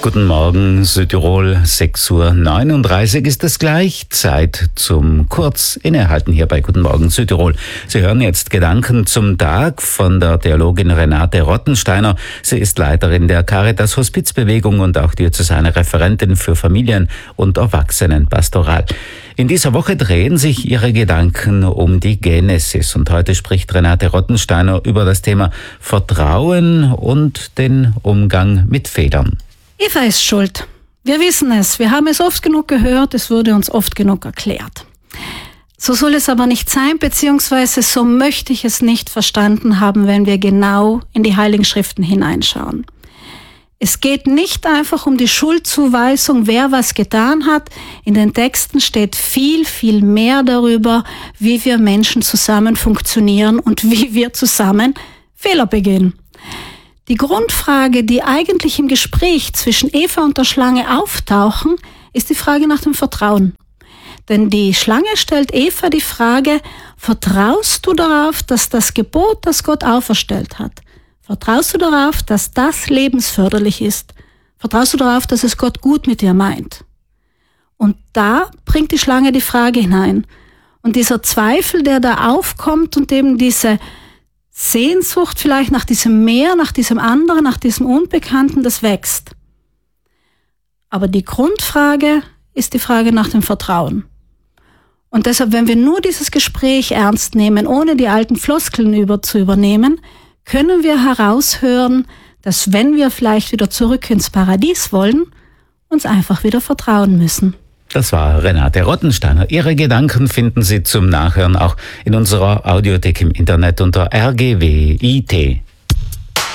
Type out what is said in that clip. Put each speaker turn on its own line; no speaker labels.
Guten Morgen, Südtirol, 6:39 Uhr ist es gleich. Zeit zum kurz innehalten hier bei Guten Morgen, Südtirol. Sie hören jetzt Gedanken zum Tag von der Theologin Renate Rottensteiner. Sie ist Leiterin der Caritas Hospizbewegung und auch diözesane Referentin für Familien- und Erwachsenenpastoral. In dieser Woche drehen sich ihre Gedanken um die Genesis und heute spricht Renate Rottensteiner über das Thema Vertrauen und den Umgang mit Fehlern.
Eva ist schuld. Wir wissen es. Wir haben es oft genug gehört. Es wurde uns oft genug erklärt. So soll es aber nicht sein, beziehungsweise so möchte ich es nicht verstanden haben, wenn wir genau in die Heiligen Schriften hineinschauen. Es geht nicht einfach um die Schuldzuweisung, wer was getan hat. In den Texten steht viel, viel mehr darüber, wie wir Menschen zusammen funktionieren und wie wir zusammen Fehler begehen. Die Grundfrage, die eigentlich im Gespräch zwischen Eva und der Schlange auftauchen, ist die Frage nach dem Vertrauen. Denn die Schlange stellt Eva die Frage, vertraust du darauf, dass das Gebot, das Gott auferstellt hat, vertraust du darauf, dass das lebensförderlich ist? Vertraust du darauf, dass es Gott gut mit dir meint? Und da bringt die Schlange die Frage hinein. Und dieser Zweifel, der da aufkommt und eben diese Sehnsucht vielleicht nach diesem Mehr, nach diesem anderen, nach diesem Unbekannten, das wächst. Aber die Grundfrage ist die Frage nach dem Vertrauen. Und deshalb, wenn wir nur dieses Gespräch ernst nehmen, ohne die alten Floskeln zu übernehmen, können wir heraushören, dass wenn wir vielleicht wieder zurück ins Paradies wollen, uns einfach wieder vertrauen müssen.
Das war Renate Rottensteiner. Ihre Gedanken finden Sie zum Nachhören auch in unserer Audiothek im Internet unter rgwit.